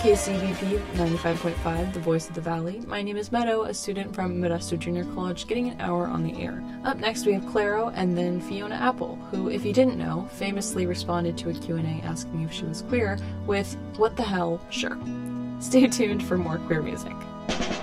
KCBP 95.5, the voice of the valley. My name is Meadow, a student from Modesto Junior College, getting an hour on the air. Up next we have Clairo and then Fiona Apple, who, if you didn't know, famously responded to a Q&A asking if she was queer with, "What the hell? Sure." Stay tuned for more queer music.